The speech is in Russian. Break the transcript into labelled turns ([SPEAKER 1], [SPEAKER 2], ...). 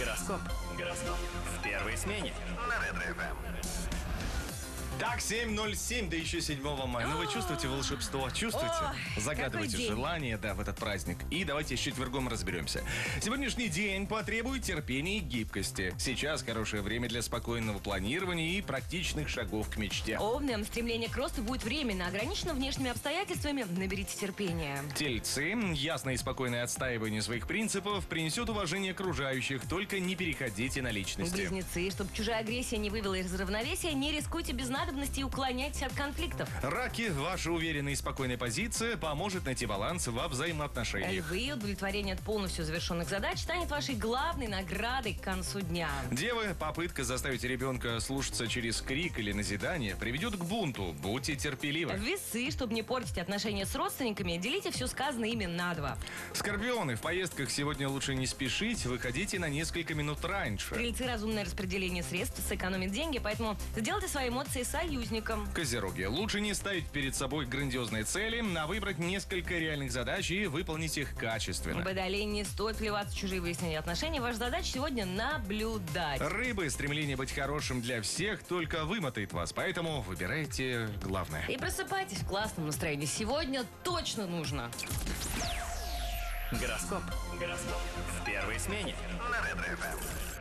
[SPEAKER 1] Гороскоп. В первой смене. На Ретро-ФМ.
[SPEAKER 2] Так, 7:07, да еще 7 мая. Ну, вы чувствуете волшебство? Чувствуете? Загадывайте желание, да, в этот праздник. И давайте с четвергом разберемся. Сегодняшний день потребует терпения и гибкости. Сейчас хорошее время для спокойного планирования и практичных шагов к мечте.
[SPEAKER 3] Овнам стремление к росту будет временно ограничено внешними обстоятельствами. Наберите терпения.
[SPEAKER 2] Тельцы, ясное и спокойное отстаивание своих принципов принесет уважение окружающих, только не переходите на личности.
[SPEAKER 3] Близнецы, чтобы чужая агрессия не вывела из равновесия, не рискуйте без надобности и уклоняйтесь от конфликтов.
[SPEAKER 2] Раки, ваша уверенная и спокойная позиция поможет найти баланс во взаимоотношениях.
[SPEAKER 3] Львы, удовлетворение от полностью завершенных задач станет вашей главной наградой к концу дня.
[SPEAKER 2] Девы, попытка заставить ребенка слушаться через крик или назидание приведет к бунту. Будьте терпеливы.
[SPEAKER 3] Весы, чтобы не портить отношения с родственниками, делите все сказанное ими на два.
[SPEAKER 2] Скорпионы, в поездках сегодня лучше не спешить, выходите на несколько минут раньше.
[SPEAKER 3] Стрельцы, разумное распределение средств сэкономит деньги, поэтому сделайте свои эмоции союзником.
[SPEAKER 2] Козероги, лучше не ставить перед собой грандиозные цели, а выбрать несколько реальных задач и выполнить их качественно.
[SPEAKER 3] Водолей, не стоит плеваться в чужие выяснения отношений. Ваша задача сегодня наблюдать.
[SPEAKER 2] Рыбы, стремление быть хорошим для всех только вымотает вас, поэтому выбирайте главное.
[SPEAKER 3] И просыпайтесь в классном настроении. Сегодня точно нужно.
[SPEAKER 1] Гороскоп. В первой смене. На Ретро-ФМ.